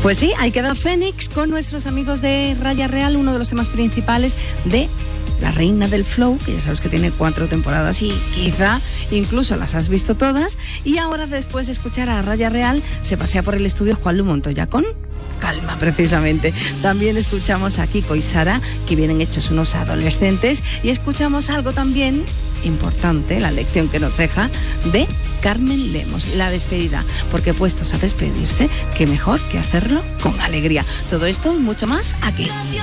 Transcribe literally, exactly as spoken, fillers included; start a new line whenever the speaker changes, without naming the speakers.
Pues sí, ahí queda Fénix con nuestros amigos de Raya Real, uno de los temas principales de La Reina del Flow, que ya sabes que tiene cuatro temporadas y quizá incluso las has visto todas. Y ahora, después de escuchar a Raya Real, se pasea por el estudio Juan Lu Montoya con Calma, precisamente. También escuchamos a Kiko y Sara, que vienen hechos unos adolescentes, y escuchamos algo también importante, la lección que nos deja, de Carmen Lemos, la despedida, porque puestos a despedirse, qué mejor que hacerlo con alegría. Todo esto y mucho más aquí.